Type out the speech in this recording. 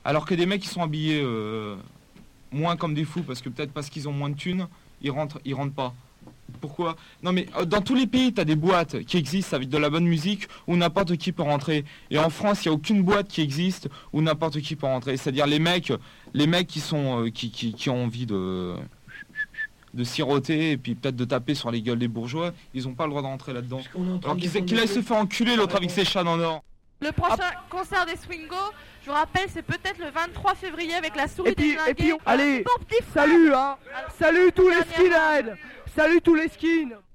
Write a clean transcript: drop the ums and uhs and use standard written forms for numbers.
Alors que des mecs qui sont habillés moins comme des fous, parce qu'ils ont moins de thunes, ils rentrent pas. Pourquoi ? Non mais dans tous les pays, t'as des boîtes qui existent avec de la bonne musique où n'importe qui peut rentrer. Et en France, il n'y a aucune boîte qui existe où n'importe qui peut rentrer. C'est-à-dire les mecs qui sont qui ont envie de siroter et puis peut-être de taper sur les gueules des bourgeois, ils n'ont pas le droit de rentrer là-dedans. Alors qu'il aille se faire enculer l'autre avec ses chats en or. Le prochain concert des Swingo, je vous rappelle, c'est peut-être le 23 février avec la souris des Glingués. Et puis, allez, salut tous les skinheads. Salut tous les skins.